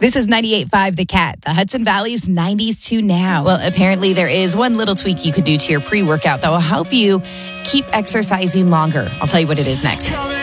This is 98.5 The Cat, the Hudson Valley's 90s to now. Well, apparently there is one little tweak you could do to your pre-workout that will help you keep exercising longer. I'll tell you what it is next.